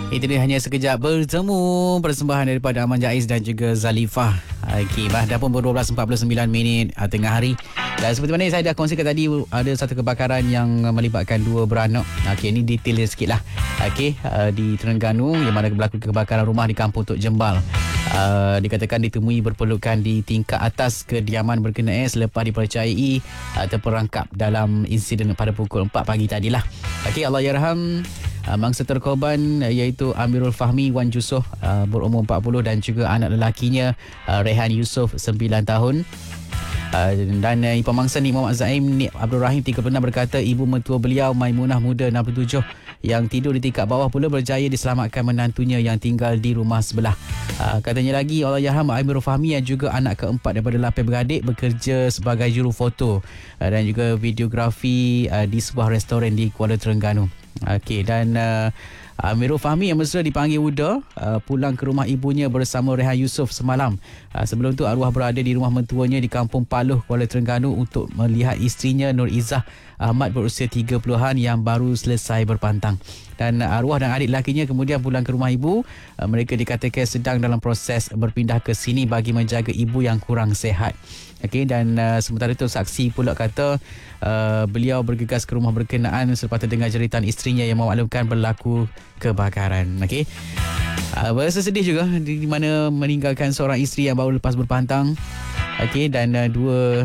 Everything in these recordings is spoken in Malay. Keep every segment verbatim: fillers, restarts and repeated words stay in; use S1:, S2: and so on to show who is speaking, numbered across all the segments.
S1: Itu dia hanya sekejap bertemu, persembahan daripada Aman Jaiz dan juga Zalifah. Okey, dah pun dua belas empat puluh sembilan minit uh, tengah hari. Dan seperti mana saya dah kongsikan tadi, ada satu kebakaran yang melibatkan dua beranak. Okey, ini detail dia sikit lah. Okey, uh, di Terengganu yang mana berlaku kebakaran rumah di Kampung Tok Jembal. Uh, dikatakan ditemui berpelukan di tingkat atas kediaman berkenaan selepas dipercayai uh, terperangkap dalam insiden pada pukul empat pagi tadilah. Okey, Allah yarham. Uh, mangsa terkorban uh, iaitu Amirul Fahmi Wan Yusof uh, berumur empat puluh dan juga anak lelakinya uh, Rehan Yusof sembilan tahun. Uh, dan uh, pemangsa Nik Muhammad Zaim Nik Abdul Rahim tiga puluh enam berkata ibu mertua beliau Maimunah Muda enam puluh tujuh yang tidur di tingkat bawah pula berjaya diselamatkan menantunya yang tinggal di rumah sebelah. Uh, katanya lagi Allah yarham Amirul Fahmi yang juga anak keempat daripada lapan beradik bekerja sebagai juru foto uh, dan juga videografi uh, di sebuah restoran di Kuala Terengganu. Okey, dan uh, Amirul Fahmi yang mesra dipanggil Uda uh, pulang ke rumah ibunya bersama Rehan Yusof semalam. Uh, sebelum tu arwah berada di rumah mentuanya di Kampung Paluh, Kuala Terengganu untuk melihat isterinya Nur Izzah Ahmad berusia tiga puluhan yang baru selesai berpantang. Dan uh, arwah dan adik lakinya kemudian pulang ke rumah ibu. Uh, mereka dikatakan sedang dalam proses berpindah ke sini bagi menjaga ibu yang kurang sihat. Okey, dan uh, sementara itu saksi pula kata uh, beliau bergegas ke rumah berkenaan selepas terdengar jeritan isterinya yang memaklumkan berlaku kebakaran. Okey. Uh, berasa sedih juga di, di mana meninggalkan seorang isteri yang baru lepas berpantang. Okey, dan uh, dua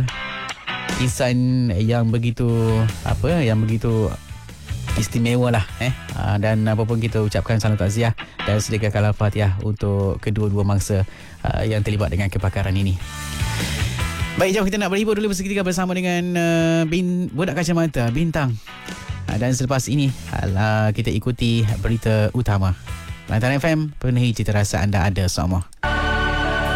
S1: insan yang begitu apa yang begitu istimewa lah eh uh, dan apapun kita ucapkan salam takziah dan sediakan al-Fatihah untuk kedua-dua mangsa uh, yang terlibat dengan kebakaran ini. Baik, jom kita nak berhibur dulu berseketika bersama dengan uh, bin, Budak Kacamata Bintang. Uh, dan selepas ini uh, kita ikuti berita utama. Lantaran F M, penuhi cita rasa anda ada semua.